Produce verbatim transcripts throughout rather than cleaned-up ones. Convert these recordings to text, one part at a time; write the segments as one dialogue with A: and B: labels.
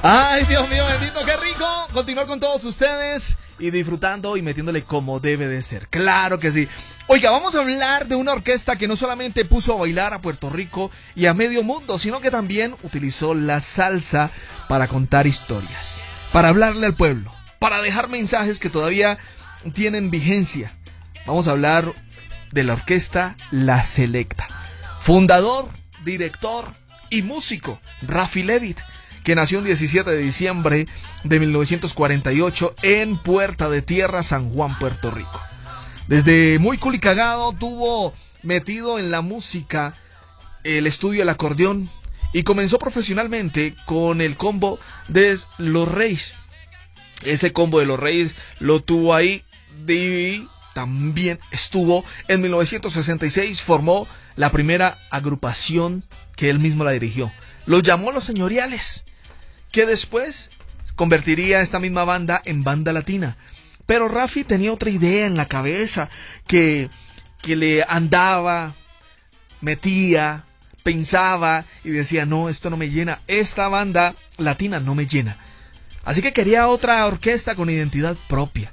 A: Ay, Dios mío, bendito, qué rico continuar con todos ustedes y disfrutando y metiéndole como debe de ser. Claro que sí. Oiga, vamos a hablar de una orquesta que no solamente puso a bailar a Puerto Rico y a medio mundo, sino que también utilizó la salsa para contar historias, para hablarle al pueblo, para dejar mensajes que todavía tienen vigencia. Vamos a hablar de la orquesta La Selecta. Fundador, director y músico, Rafi Levitt, que nació el diecisiete de diciembre de mil novecientos cuarenta y ocho en Puerta de Tierra, San Juan, Puerto Rico. Desde muy culicagado tuvo metido en la música el estudio del acordeón y comenzó profesionalmente con el combo de Los Reyes. Ese combo de Los Reyes lo tuvo ahí y también estuvo en mil novecientos sesenta y seis, formó la primera agrupación que él mismo la dirigió. Lo llamó Los Señoriales, que después convertiría esta misma banda en banda latina. Pero Rafi tenía otra idea en la cabeza que, que le andaba, metía, pensaba y decía, no, esto no me llena, esta banda latina no me llena. Así que quería otra orquesta con identidad propia.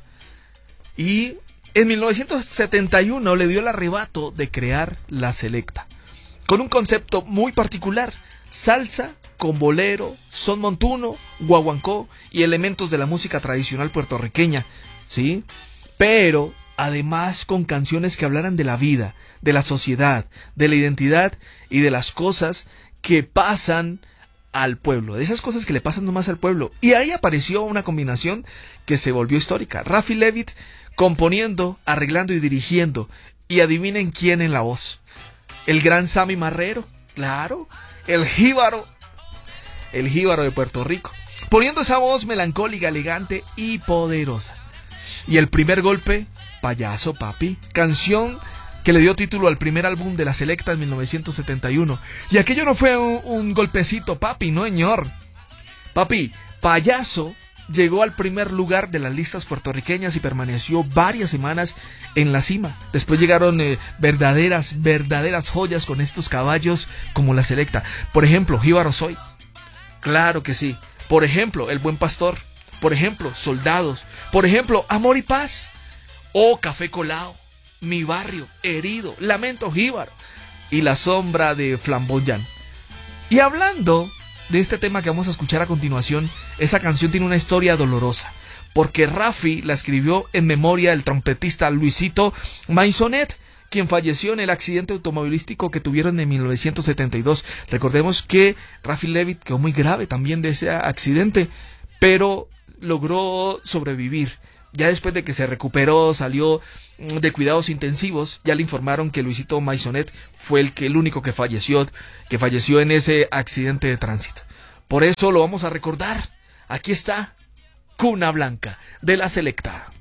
A: Y en mil novecientos setenta y uno le dio el arrebato de crear La Selecta, con un concepto muy particular: salsa con bolero, son montuno, guaguancó y elementos de la música tradicional puertorriqueña, ¿sí? Pero además con canciones que hablaran de la vida, de la sociedad, de la identidad y de las cosas que pasan al pueblo, de esas cosas que le pasan nomás al pueblo. Y ahí apareció una combinación que se volvió histórica: Rafi Levitt componiendo, arreglando y dirigiendo. Y adivinen quién en la voz: el gran Sammy Marrero, claro, el jíbaro, el jíbaro de Puerto Rico, poniendo esa voz melancólica, elegante y poderosa. Y el primer golpe, Payaso Papi, canción que le dio título al primer álbum de La Selecta en mil novecientos setenta y uno. Y aquello no fue un, un golpecito, papi, no señor. Papi, Payaso llegó al primer lugar de las listas puertorriqueñas y permaneció varias semanas en la cima. Después llegaron eh, verdaderas, verdaderas joyas con estos caballos como La Selecta. Por ejemplo, Jíbaro Soy. Claro que sí. Por ejemplo, El Buen Pastor. Por ejemplo, Soldados. Por ejemplo, Amor y Paz. O Café Colado, Mi Barrio, Herido, Lamento Jíbaro y La Sombra de Flamboyán. Y hablando de este tema que vamos a escuchar a continuación, esa canción tiene una historia dolorosa, porque Rafi la escribió en memoria del trompetista Luisito Maisonet, quien falleció en el accidente automovilístico que tuvieron en mil novecientos setenta y dos. Recordemos que Rafi Levitt quedó muy grave también de ese accidente, pero logró sobrevivir. Ya después de que se recuperó, salió de cuidados intensivos, ya le informaron que Luisito Maisonet fue el, que, el único que falleció, que falleció en ese accidente de tránsito. Por eso lo vamos a recordar. Aquí está Cuna Blanca de La Selecta.